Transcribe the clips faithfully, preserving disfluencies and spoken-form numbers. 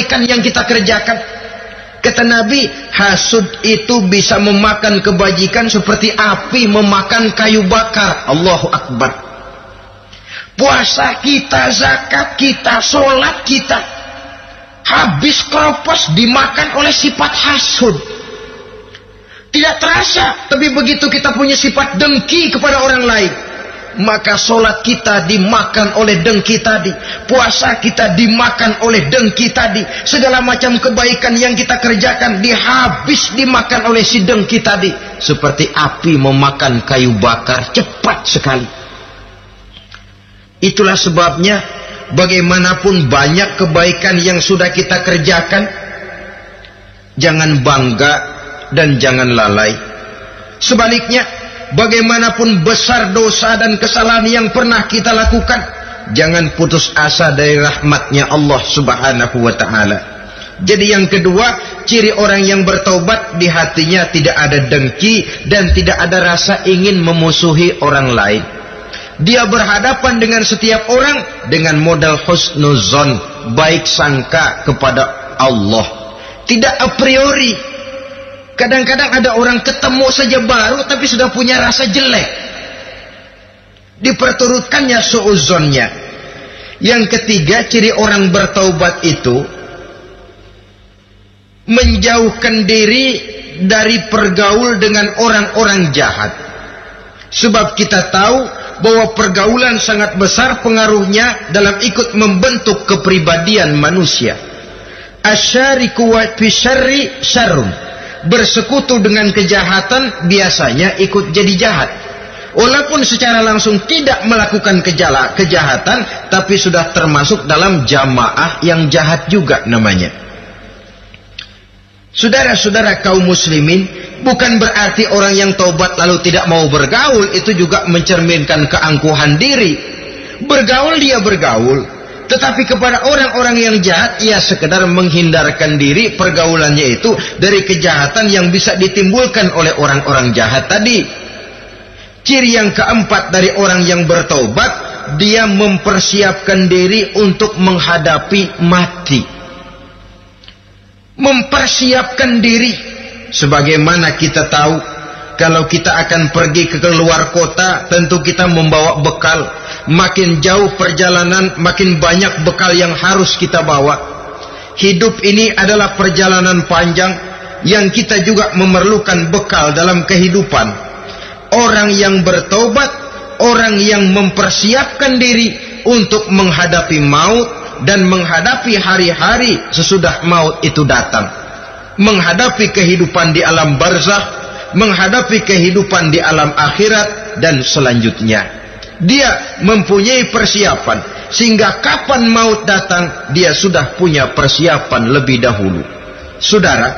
kebaikan yang kita kerjakan. Kata Nabi, hasud itu bisa memakan kebajikan seperti api memakan kayu bakar. Allahu Akbar. Puasa kita, zakat kita, sholat kita, habis keropos dimakan oleh sifat hasud. Tidak terasa, tapi begitu kita punya sifat dengki kepada orang lain, maka sholat kita dimakan oleh dengki tadi, puasa kita dimakan oleh dengki tadi, segala macam kebaikan yang kita kerjakan dihabis dimakan oleh si dengki tadi, seperti api memakan kayu bakar, cepat sekali. Itulah sebabnya bagaimanapun banyak kebaikan yang sudah kita kerjakan, jangan bangga dan jangan lalai. Sebaliknya, bagaimanapun besar dosa dan kesalahan yang pernah kita lakukan, jangan putus asa dari rahmatnya Allah subhanahu wa ta'ala. Jadi yang kedua, ciri orang yang bertaubat, di hatinya tidak ada dengki dan tidak ada rasa ingin memusuhi orang lain. Dia berhadapan dengan setiap orang dengan modal husnuzon, baik sangka kepada Allah, tidak a priori. Kadang-kadang ada orang ketemu saja baru tapi sudah punya rasa jelek, diperturutkannya suuzonnya. Yang ketiga, ciri orang bertaubat itu menjauhkan diri dari pergaul dengan orang-orang jahat. Sebab kita tahu bahwa pergaulan sangat besar pengaruhnya dalam ikut membentuk kepribadian manusia. Asyariku wa fi syarri syarrun. Bersekutu dengan kejahatan biasanya ikut jadi jahat. Walaupun secara langsung tidak melakukan kejala, kejahatan, tapi sudah termasuk dalam jamaah yang jahat juga namanya. Saudara-saudara kaum muslimin, bukan berarti orang yang taubat lalu tidak mau bergaul itu juga mencerminkan keangkuhan diri. Bergaul dia bergaul, tetapi kepada orang-orang yang jahat ia sekedar menghindarkan diri pergaulannya itu dari kejahatan yang bisa ditimbulkan oleh orang-orang jahat tadi. Ciri yang keempat dari orang yang bertaubat, dia mempersiapkan diri untuk menghadapi mati. Mempersiapkan diri, sebagaimana kita tahu kalau kita akan pergi ke keluar kota, tentu kita membawa bekal. Makin jauh perjalanan, makin banyak bekal yang harus kita bawa. Hidup ini adalah perjalanan panjang yang kita juga memerlukan bekal dalam kehidupan. Orang yang bertobat, orang yang mempersiapkan diri untuk menghadapi maut dan menghadapi hari-hari sesudah maut itu datang. Menghadapi kehidupan di alam barzakh, menghadapi kehidupan di alam akhirat dan selanjutnya. Dia mempunyai persiapan sehingga kapan maut datang dia sudah punya persiapan lebih dahulu. Saudara,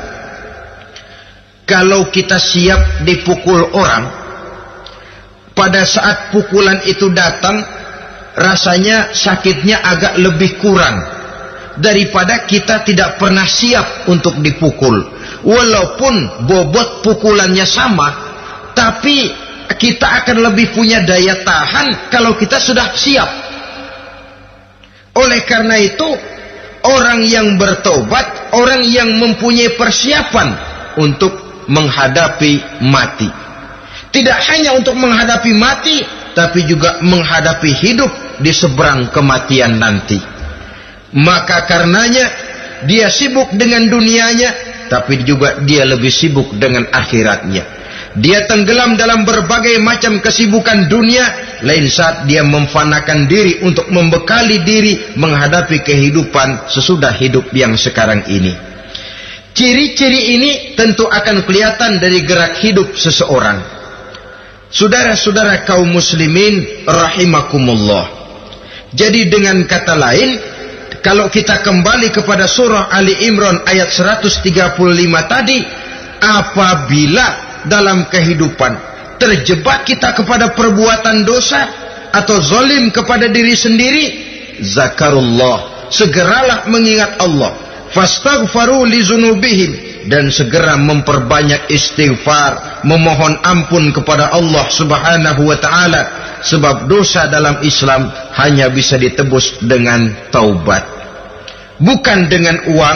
kalau kita siap dipukul orang, pada saat pukulan itu datang rasanya sakitnya agak lebih kurang daripada kita tidak pernah siap untuk dipukul. Walaupun bobot pukulannya sama, tapi kita akan lebih punya daya tahan kalau kita sudah siap. Oleh karena itu, orang yang bertobat, orang yang mempunyai persiapan untuk menghadapi mati. Tidak hanya untuk menghadapi mati, tapi juga menghadapi hidup di seberang kematian nanti. Maka karenanya dia sibuk dengan dunianya, tapi juga dia lebih sibuk dengan akhiratnya. Dia tenggelam dalam berbagai macam kesibukan dunia, lain saat dia memfanakan diri untuk membekali diri menghadapi kehidupan sesudah hidup yang sekarang ini. Ciri-ciri ini tentu akan kelihatan dari gerak hidup seseorang. Saudara-saudara kaum muslimin rahimakumullah. Jadi dengan kata lain, kalau kita kembali kepada surah Ali Imran ayat seratus tiga puluh lima tadi, apabila dalam kehidupan terjebak kita kepada perbuatan dosa atau zalim kepada diri sendiri, zakarullah, segeralah mengingat Allah, fastaghfaru li dzunubihim, dan segera memperbanyak istighfar, memohon ampun kepada Allah subhanahu wa ta'ala, sebab dosa dalam Islam hanya bisa ditebus dengan taubat, bukan dengan uang.